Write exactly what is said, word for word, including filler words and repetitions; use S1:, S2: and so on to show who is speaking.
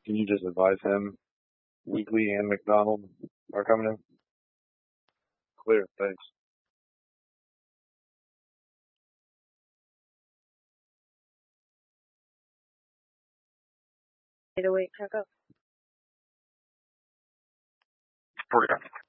S1: Can you just advise him Weekly and McDonald are coming in? Clear, thanks.
S2: eight oh eight, check up.
S1: Forgot.